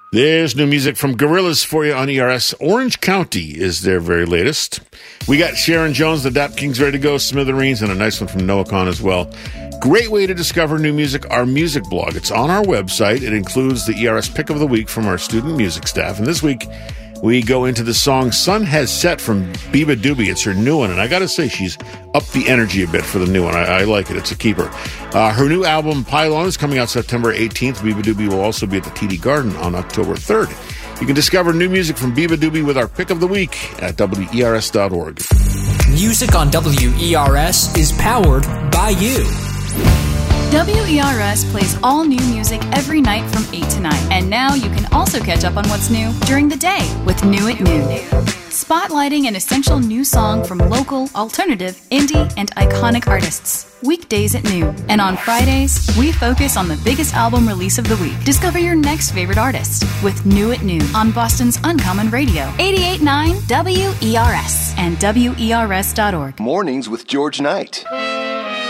There's new music from Gorillaz for you on ERS. Orange County is their very latest. We got Sharon Jones, the Dap Kings ready to go, Smithereens, and a nice one from Noah Khan as well. Great way to discover new music, our music blog. It's on our website. It includes the ERS pick of the week from our student music staff. And this week, we go into the song Sun Has Set from Biba Doobie. It's her new one, and I gotta say, she's upped the energy a bit for the new one. I like it. It's a keeper. Her new album, Pylon, is coming out September 18th. Biba Doobie will also be at the TD Garden on October 3rd. You can discover new music from Biba Doobie with our pick of the week at WERS.org. Music on WERS is powered by you. WERS plays all new music every night from 8 to 9. And now you can also catch up on what's new during the day with New at Noon. Spotlighting an essential new song from local, alternative, indie, and iconic artists. Weekdays at noon. And on Fridays, we focus on the biggest album release of the week. Discover your next favorite artist with New at Noon on Boston's Uncommon Radio. 88.9 WERS and WERS.org. Mornings with George Knight.